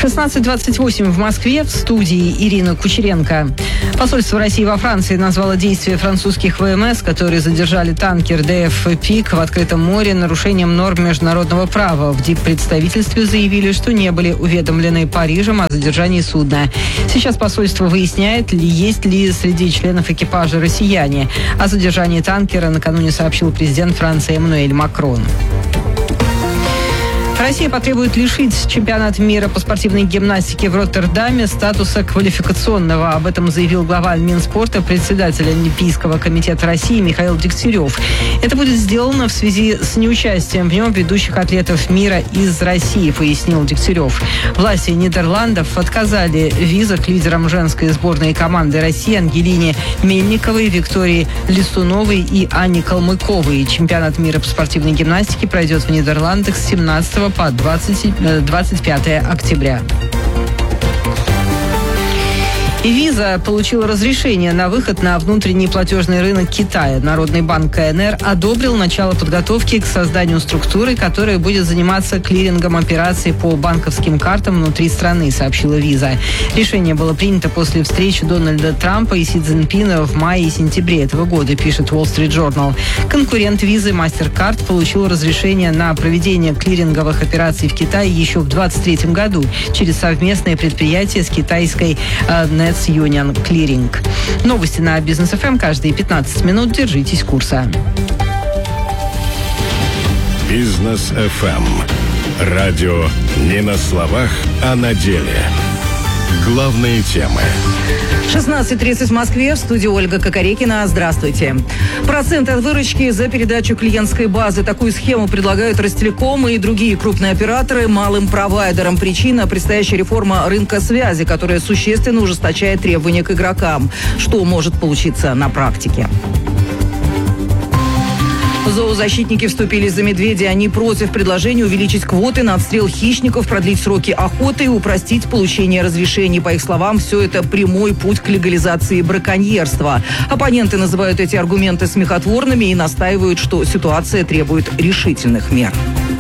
16:28 в Москве, в студии Ирина Кучеренко. Посольство России во Франции назвало действия французских ВМС, которые задержали танкер ДФ «Пик» в открытом море, нарушением норм международного права. В диппредставительстве заявили, что не были уведомлены Парижем о задержании судна. Сейчас посольство выясняет, есть ли среди членов экипажа россияне. О задержании танкера накануне сообщил президент Франции Эммануэль Макрон. Россия потребует лишить чемпионата мира по спортивной гимнастике в Роттердаме статуса квалификационного. Об этом заявил глава Минспорта, председатель Олимпийского комитета России Михаил Дегтярев. Это будет сделано в связи с неучастием в нем ведущих атлетов мира из России, пояснил Дегтярев. Власти Нидерландов отказали в визах лидерам женской сборной команды России Ангелине Мельниковой, Виктории Лисуновой и Анне Калмыковой. Чемпионат мира по спортивной гимнастике пройдет в Нидерландах с 17 по 25 октября. Виза получила разрешение на выход на внутренний платежный рынок Китая. Народный банк КНР одобрил начало подготовки к созданию структуры, которая будет заниматься клирингом операций по банковским картам внутри страны, сообщила Виза. Решение было принято после встречи Дональда Трампа и Си Цзиньпина в мае и сентябре этого года, пишет Wall Street Journal. Конкурент Визы MasterCard получил разрешение на проведение клиринговых операций в Китае еще в 2023 году через совместное предприятие с китайской Union Clearing. Новости на Бизнес ФМ каждые 15 минут. Держитесь курса. Бизнес ФМ. Радио не на словах, а на деле. Главные темы. 16:30 в Москве, в студии Ольга Кокорекина. Здравствуйте. Процент от выручки за передачу клиентской базы. Такую схему предлагают Ростелеком и другие крупные операторы малым провайдерам. Причина – предстоящая реформа рынка связи, которая существенно ужесточает требования к игрокам. Что может получиться на практике? Зоозащитники вступились за медведя. Они против предложения увеличить квоты на отстрел хищников, продлить сроки охоты и упростить получение разрешений. По их словам, все это прямой путь к легализации браконьерства. Оппоненты называют эти аргументы смехотворными и настаивают, что ситуация требует решительных мер.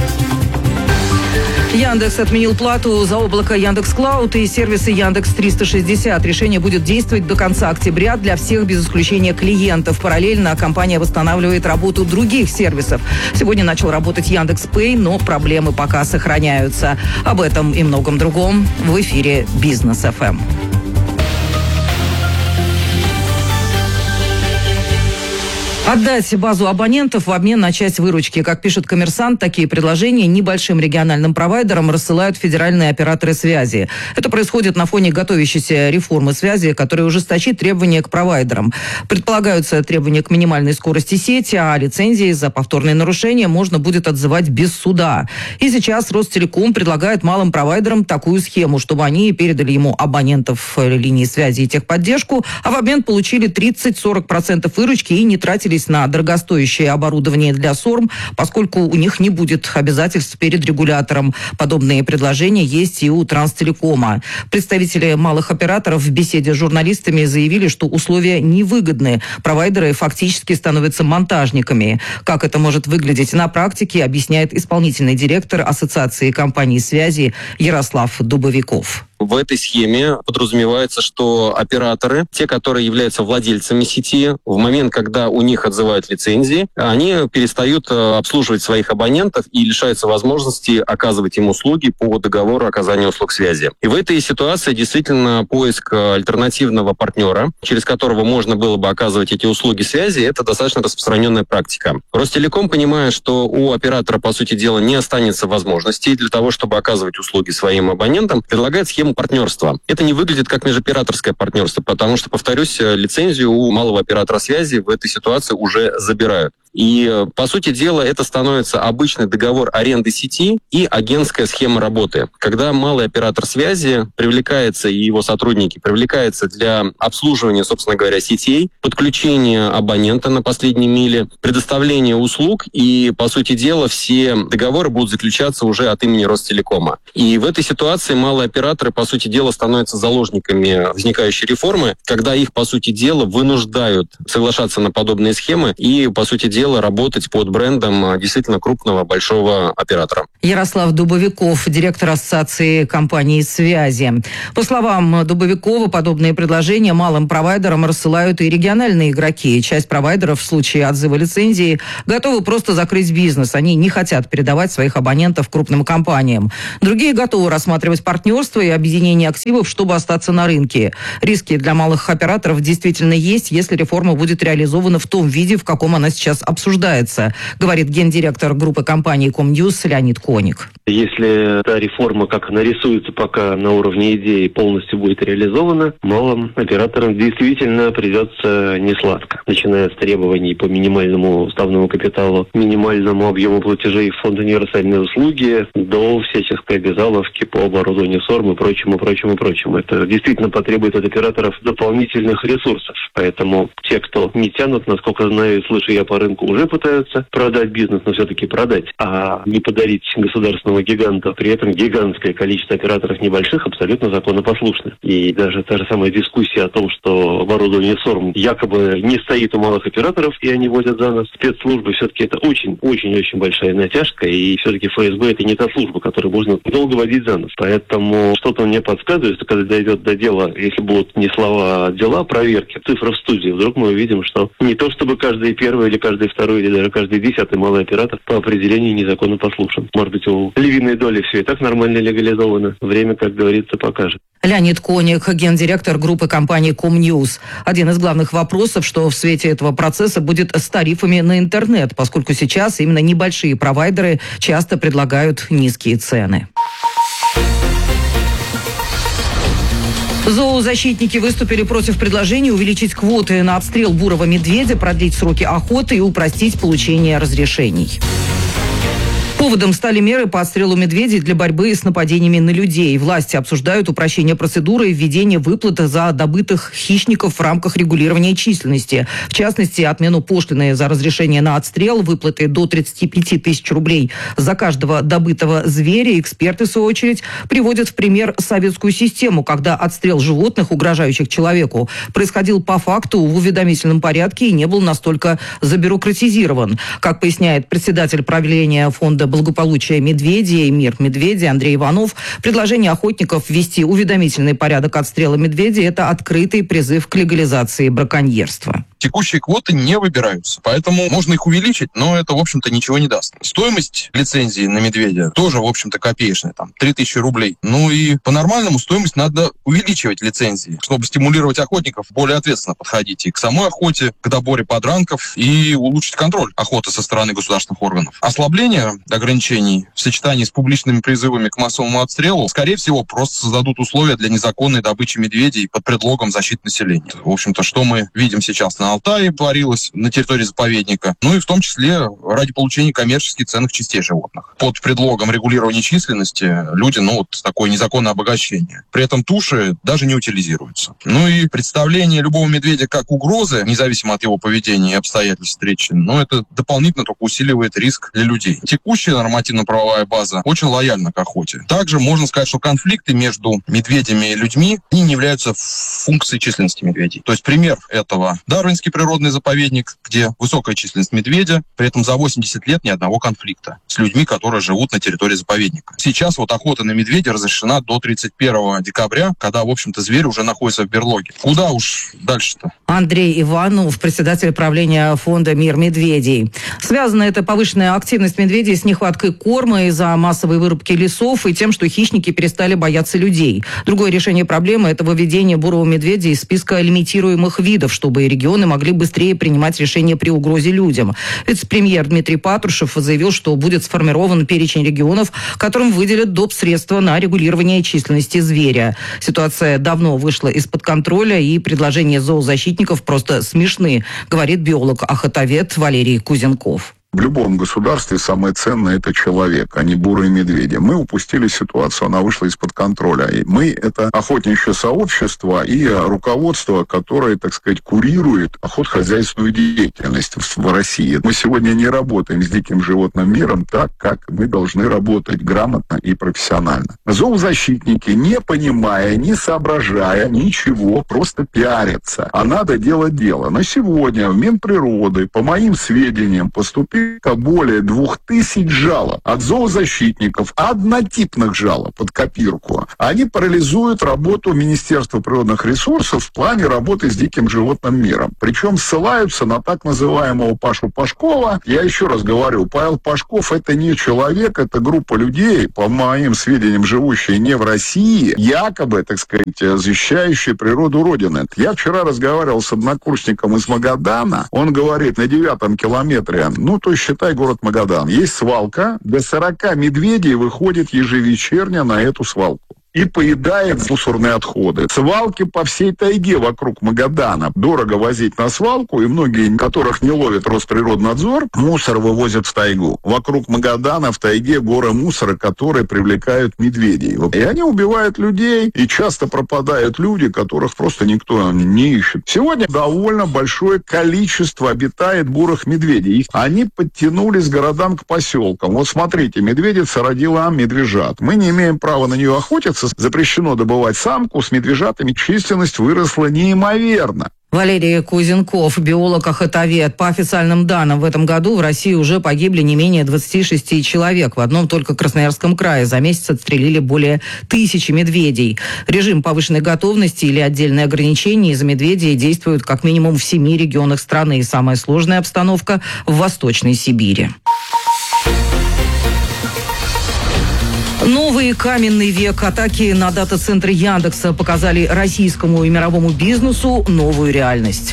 Яндекс отменил плату за облако Яндекс.Клауд и сервисы Яндекс 360. Решение будет действовать до конца октября для всех без исключения клиентов. Параллельно компания восстанавливает работу других сервисов. Сегодня начал работать Яндекс.Пэй, но проблемы пока сохраняются. Об этом и многом другом в эфире Бизнес ФМ. Отдать базу абонентов в обмен на часть выручки. Как пишет «Коммерсант», такие предложения небольшим региональным провайдерам рассылают федеральные операторы связи. Это происходит на фоне готовящейся реформы связи, которая ужесточит требования к провайдерам. Предполагаются требования к минимальной скорости сети, а лицензии за повторные нарушения можно будет отзывать без суда. И сейчас Ростелеком предлагает малым провайдерам такую схему, чтобы они передали ему абонентов линии связи и техподдержку, а в обмен получили 30-40% выручки и не тратили на дорогостоящее оборудование для СОРМ, поскольку у них не будет обязательств перед регулятором. Подобные предложения есть и у Транстелекома. Представители малых операторов в беседе с журналистами заявили, что условия невыгодны. Провайдеры фактически становятся монтажниками. Как это может выглядеть на практике, объясняет исполнительный директор Ассоциации компаний связи Ярослав Дубовиков. В этой схеме подразумевается, что операторы, те, которые являются владельцами сети, в момент, когда у них отзывают лицензии, они перестают обслуживать своих абонентов и лишаются возможности оказывать им услуги по договору оказания услуг связи. И в этой ситуации действительно поиск альтернативного партнера, через которого можно было бы оказывать эти услуги связи, это достаточно распространенная практика. Ростелеком, понимая, что у оператора, по сути дела, не останется возможностей для того, чтобы оказывать услуги своим абонентам, предлагает схему партнерства. Это не выглядит как межоператорское партнерство, потому что, повторюсь, лицензию у малого оператора связи в этой ситуации уже забирают. И, по сути дела, это становится обычный договор аренды сети и агентская схема работы. Когда малый оператор связи привлекается, и его сотрудники привлекаются для обслуживания, собственно говоря, сетей, подключения абонента на последней миле, предоставления услуг, и, по сути дела, все договоры будут заключаться уже от имени Ростелекома. И в этой ситуации малые операторы, по сути дела, становятся заложниками возникающей реформы, когда их, по сути дела, вынуждают соглашаться на подобные схемы и, по сути дела, дело работать под брендом действительно крупного большого оператора. Ярослав Дубовиков, директор Ассоциации компаний связи. По словам Дубовикова, подобные предложения малым провайдерам рассылают и региональные игроки. Часть провайдеров в случае отзыва лицензии готовы просто закрыть бизнес. Они не хотят передавать своих абонентов крупным компаниям. Другие готовы рассматривать партнерство и объединение активов, чтобы остаться на рынке. Риски для малых операторов действительно есть, если реформа будет реализована в том виде, в каком она сейчас обсуждается, говорит гендиректор группы компаний Комньюз Леонид Коник. Если та реформа, как она рисуется пока на уровне идеи, полностью будет реализована, малым операторам действительно придется несладко. Начиная с требований по минимальному уставному капиталу, минимальному объему платежей в фонд универсальной услуги, до всяческой обязаловки по оборудованию СОРМ и прочему. Это действительно потребует от операторов дополнительных ресурсов. Поэтому те, кто не тянут, насколько знаю и слышу я по рынку, уже пытаются продать бизнес, но все-таки продать, а не подарить государственного гиганта. При этом гигантское количество операторов небольших абсолютно законопослушны. И даже та же самая дискуссия о том, что оборудование СОРМ якобы не стоит у малых операторов, и они водят за нас спецслужбы, все-таки это очень-очень большая натяжка, и все-таки ФСБ это не та служба, которую можно долго водить за нас. Поэтому что-то мне подсказывает, что когда дойдет до дела, если будут не слова, а дела, проверки, цифры в студии, вдруг мы увидим, что не то чтобы каждый первый или каждый второй или даже каждый 10-й малый оператор по определению незаконнопослушен. Может быть, у львиной доли все и так нормально легализовано. Время, как говорится, покажет. Леонид Коник, гендиректор группы компании Комньюз. Один из главных вопросов, что в свете этого процесса будет с тарифами на интернет, поскольку сейчас именно небольшие провайдеры часто предлагают низкие цены. Зоозащитники выступили против предложения увеличить квоты на отстрел бурого медведя, продлить сроки охоты и упростить получение разрешений. Поводом стали меры по отстрелу медведей для борьбы с нападениями на людей. Власти обсуждают упрощение процедуры и введение выплаты за добытых хищников в рамках регулирования численности. В частности, отмену пошлины за разрешение на отстрел, выплаты до 35 тысяч рублей за каждого добытого зверя. Эксперты, в свою очередь, приводят в пример советскую систему, когда отстрел животных, угрожающих человеку, происходил по факту в уведомительном порядке и не был настолько забюрократизирован. Как поясняет председатель правления фонда благополучия медведей «Мир медведей» Андрей Иванов, предложение охотников ввести уведомительный порядок отстрела медведей – это открытый призыв к легализации браконьерства. Текущие квоты не выбираются, поэтому можно их увеличить, но это, в общем-то, ничего не даст. Стоимость лицензии на медведя тоже, в общем-то, копеечная, 3000 рублей. Ну и по-нормальному стоимость надо увеличивать лицензии, чтобы стимулировать охотников более ответственно подходить и к самой охоте, к доборе подранков и улучшить контроль охоты со стороны государственных органов. Ослабление ограничений в сочетании с публичными призывами к массовому отстрелу, скорее всего, просто создадут условия для незаконной добычи медведей под предлогом защиты населения. В общем-то, что мы видим сейчас на Алтае творилось на территории заповедника, ну и в том числе ради получения коммерчески ценных частей животных. Под предлогом регулирования численности люди, такое незаконное обогащение. При этом туши даже не утилизируются. Ну и представление любого медведя как угрозы, независимо от его поведения и обстоятельств встречи, это дополнительно только усиливает риск для людей. Текущая нормативно-правовая база очень лояльна к охоте. Также можно сказать, что конфликты между медведями и людьми не являются функцией численности медведей. То есть пример этого — Дарвинский природный заповедник, где высокая численность медведя, при этом за 80 лет ни одного конфликта с людьми, которые живут на территории заповедника. Сейчас охота на медведя разрешена до 31 декабря, когда, в общем-то, зверь уже находится в берлоге. Куда уж дальше-то? Андрей Иванов, председатель правления фонда «Мир медведей». Связана эта повышенная активность медведей с нехваткой корма из-за массовой вырубки лесов и тем, что хищники перестали бояться людей. Другое решение проблемы – это выведение бурого медведя из списка лимитируемых видов, чтобы регионы могли быстрее принимать решения при угрозе людям. Вице-премьер Дмитрий Патрушев заявил, что будет сформирован перечень регионов, которым выделят доп. Средства на регулирование численности зверя. Ситуация давно вышла из-под контроля, и предложения зоозащитников просто смешны, говорит биолог-охотовед Валерий Кузенков. В любом государстве самое ценное – это человек, а не бурые медведи. Мы упустили ситуацию, она вышла из-под контроля. И мы – это охотничье сообщество и руководство, которое, так сказать, курирует охотхозяйственную деятельность в России. Мы сегодня не работаем с диким животным миром так, как мы должны работать грамотно и профессионально. Зоозащитники, не понимая, не соображая ничего, просто пиарятся. А надо делать дело. На сегодня в Минприроды, по моим сведениям, поступило более 2000 жалоб от зоозащитников, однотипных жалоб под копирку. Они парализуют работу Министерства природных ресурсов в плане работы с диким животным миром. Причем ссылаются на так называемого Пашу Пашкова. Я еще раз говорю, Павел Пашков — это не человек, это группа людей, по моим сведениям, живущие не в России, якобы, так сказать, защищающие природу Родины. Я вчера разговаривал с однокурсником из Магадана. Он говорит, на 9-м километре, то считай город Магадан, есть свалка, до 40 медведей выходит ежевечерне на эту свалку и поедает мусорные отходы. Свалки по всей тайге вокруг Магадана. Дорого возить на свалку, и многие, которых не ловит Росприроднадзор, мусор вывозят в тайгу. Вокруг Магадана в тайге горы мусора, которые привлекают медведей. И они убивают людей, и часто пропадают люди, которых просто никто не ищет. Сегодня довольно большое количество обитает бурых медведей. Они подтянулись к городам, к поселкам. Вот смотрите, медведица родила медвежат. Мы не имеем права на нее охотиться, запрещено добывать самку, с медвежатами численность выросла неимоверно. Валерий Кузенков, биолог-охотовед. По официальным данным, в этом году в России уже погибли не менее 26 человек. В одном только Красноярском крае за месяц отстрелили более 1000 медведей. Режим повышенной готовности или отдельные ограничения из-за медведей действуют как минимум в 7 регионах страны. И самая сложная обстановка в Восточной Сибири. Новый каменный век. Атаки на дата-центры Яндекса показали российскому и мировому бизнесу новую реальность.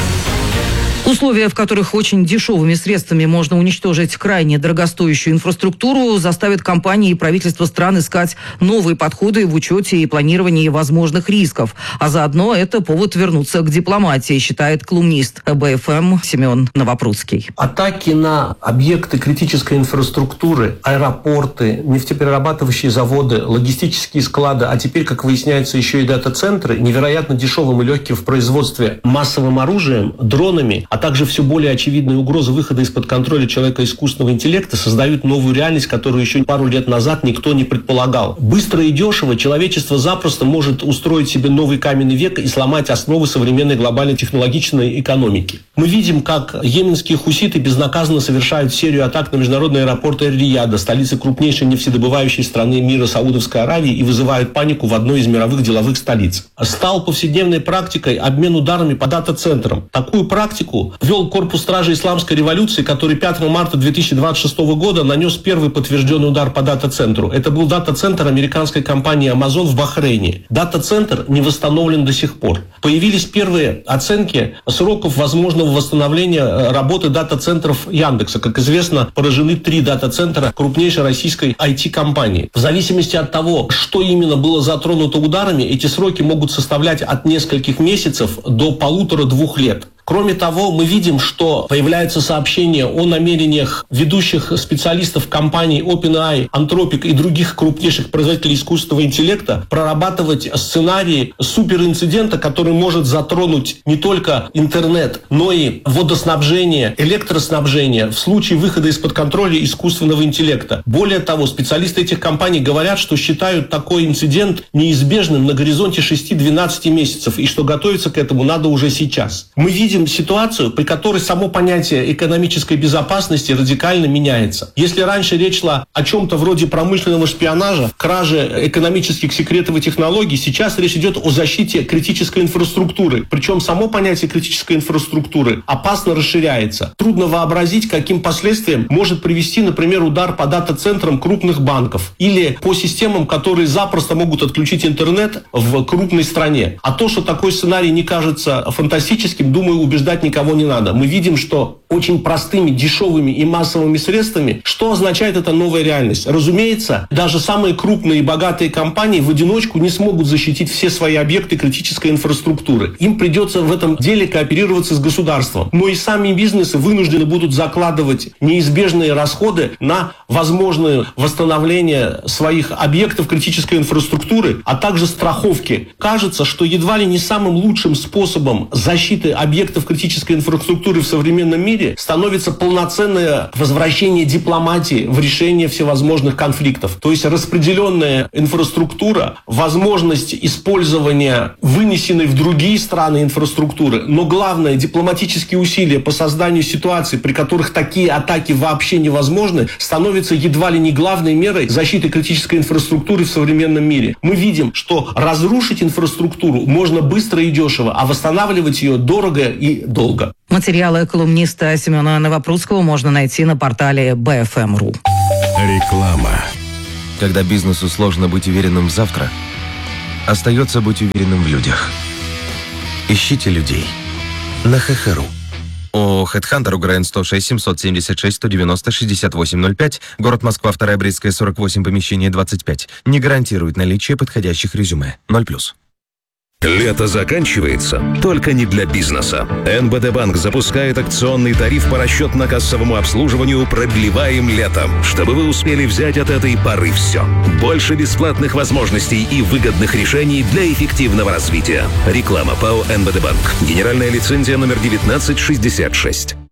Условия, в которых очень дешевыми средствами можно уничтожить крайне дорогостоящую инфраструктуру, заставят компании и правительства стран искать новые подходы в учете и планировании возможных рисков. А заодно это повод вернуться к дипломатии, считает колумнист БФМ Семен Новопрудский. Атаки на объекты критической инфраструктуры, аэропорты, нефтеперерабатывающие заводы, логистические склады, а теперь, как выясняется, еще и дата-центры, невероятно дешевым и легким в производстве массовым оружием, дронами, а также все более очевидные угрозы выхода из-под контроля человека искусственного интеллекта создают новую реальность, которую еще пару лет назад никто не предполагал. Быстро и дешево человечество запросто может устроить себе новый каменный век и сломать основы современной глобальной технологичной экономики. Мы видим, как йеменские хуситы безнаказанно совершают серию атак на международные аэропорты Эр-Рияда, столицы крупнейшей нефтедобывающей страны мира Саудовской Аравии, и вызывают панику в одной из мировых деловых столиц. Стал повседневной практикой обмен ударами по дата-центрам. Такую практику ввел корпус стражи исламской революции, который 5 марта 2026 года нанес первый подтвержденный удар по дата-центру. Это был дата-центр американской компании Amazon в Бахрейне. Дата-центр не восстановлен до сих пор. Появились первые оценки сроков возможного восстановления работы дата-центров Яндекса. Как известно, поражены 3 дата-центра крупнейшей российской IT-компании. В зависимости от того, что именно было затронуто ударами, эти сроки могут составлять от нескольких месяцев до 1,5-2 лет. Кроме того, мы видим, что появляются сообщения о намерениях ведущих специалистов компаний OpenAI, Anthropic и других крупнейших производителей искусственного интеллекта прорабатывать сценарии суперинцидента, который может затронуть не только интернет, но и водоснабжение, электроснабжение в случае выхода из-под контроля искусственного интеллекта. Более того, специалисты этих компаний говорят, что считают такой инцидент неизбежным на горизонте 6-12 месяцев и что готовиться к этому надо уже сейчас. Мы видим ситуацию, при которой само понятие экономической безопасности радикально меняется. Если раньше речь шла о чем-то вроде промышленного шпионажа, кражи экономических секретов и технологий, сейчас речь идет о защите критической инфраструктуры. Причем само понятие критической инфраструктуры опасно расширяется. Трудно вообразить, каким последствиям может привести, например, удар по дата-центрам крупных банков или по системам, которые запросто могут отключить интернет в крупной стране. А то, что такой сценарий не кажется фантастическим, думаю, убеждать никого не надо. Мы видим, что очень простыми, дешевыми и массовыми средствами, что означает эта новая реальность? Разумеется, даже самые крупные и богатые компании в одиночку не смогут защитить все свои объекты критической инфраструктуры. Им придется в этом деле кооперироваться с государством. Но и сами бизнесы вынуждены будут закладывать неизбежные расходы на возможное восстановление своих объектов критической инфраструктуры, а также страховки. Кажется, что едва ли не самым лучшим способом защиты объектов критической инфраструктуры в современном мире становится полноценное возвращение дипломатии в решение всевозможных конфликтов. То есть распределенная инфраструктура, возможность использования вынесенной в другие страны инфраструктуры, но главное, дипломатические усилия по созданию ситуаций, при которых такие атаки вообще невозможны, становятся едва ли не главной мерой защиты критической инфраструктуры в современном мире. Мы видим, что разрушить инфраструктуру можно быстро и дешево, а восстанавливать ее дорого и долго. Материалы колумниста Семена Новопрудского можно найти на портале BFM.ru. Реклама. Когда бизнесу сложно быть уверенным в завтра, остается быть уверенным в людях. Ищите людей на ХХ.ру. ООО «Хедхантер», УГРН 106 776 190 6805, город Москва, 2 Брестская, 48, помещение 25. Не гарантирует наличие подходящих резюме. 0+. Лето заканчивается, только не для бизнеса. НБТ Банк запускает акционный тариф по расчетно-кассовому обслуживанию «Продлеваем летом», чтобы вы успели взять от этой поры все. Больше бесплатных возможностей и выгодных решений для эффективного развития. Реклама ПАО «НБТ Банк». Генеральная лицензия номер 1966.